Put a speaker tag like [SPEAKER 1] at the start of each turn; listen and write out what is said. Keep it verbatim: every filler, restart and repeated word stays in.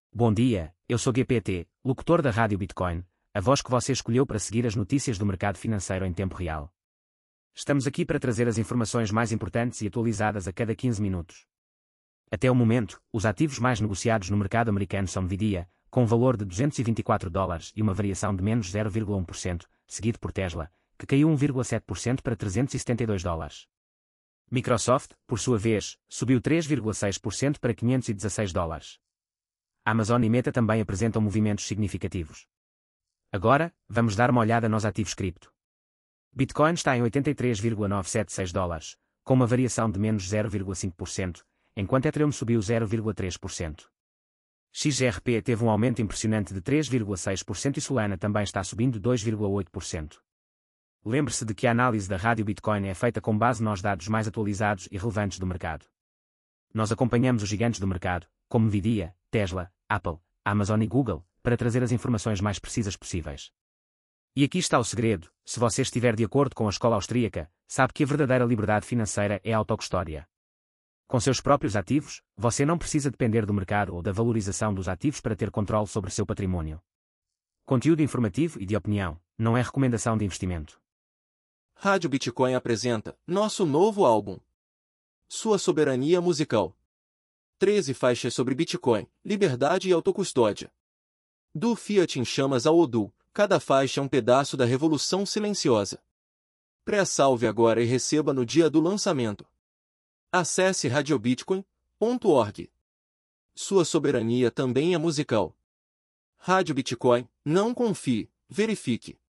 [SPEAKER 1] Bom dia, eu sou G P T, locutor da Rádio Bitcoin, a voz que você escolheu para seguir as notícias do mercado financeiro em tempo real. Estamos aqui para trazer as informações mais importantes e atualizadas a cada quinze minutos. Até o momento, os ativos mais negociados no mercado americano são Nvidia, com um valor de duzentos e vinte e quatro dólares e uma variação de menos zero vírgula um por cento, seguido por Tesla, que caiu um vírgula sete por cento para trezentos e setenta e dois dólares. Microsoft, por sua vez, subiu três vírgula seis por cento para quinhentos e dezesseis dólares. Amazon e Meta também apresentam movimentos significativos. Agora, vamos dar uma olhada nos ativos cripto. Bitcoin está em oitenta e três vírgula novecentos e setenta e seis dólares, com uma variação de menos zero vírgula cinco por cento, enquanto Ethereum subiu zero vírgula três por cento. X R P teve um aumento impressionante de três vírgula seis por cento e Solana também está subindo dois vírgula oito por cento. Lembre-se de que a análise da Rádio Bitcoin é feita com base nos dados mais atualizados e relevantes do mercado. Nós acompanhamos os gigantes do mercado, como Nvidia, Tesla, Apple, Amazon e Google, para trazer as informações mais precisas possíveis. E aqui está o segredo: se você estiver de acordo com a escola austríaca, sabe que a verdadeira liberdade financeira é a autocustódia. Com seus próprios ativos, você não precisa depender do mercado ou da valorização dos ativos para ter controle sobre seu patrimônio. Conteúdo informativo e de opinião, não é recomendação de investimento.
[SPEAKER 2] Rádio Bitcoin apresenta nosso novo álbum. Sua soberania musical. treze faixas sobre Bitcoin, liberdade e autocustódia. Do Fiat em chamas ao Odoo, cada faixa é um pedaço da revolução silenciosa. Pré-salve agora e receba no dia do lançamento. Acesse radiobitcoin ponto org. Sua soberania também é musical. Rádio Bitcoin, não confie, verifique.